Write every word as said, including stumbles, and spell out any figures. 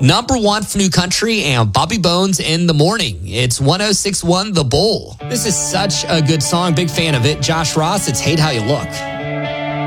Number one for New Country and Bobby Bones in the Morning. It's one oh six point one The Bull. This is such a good song. Big fan of it. Josh Ross, it's Hate How You Look.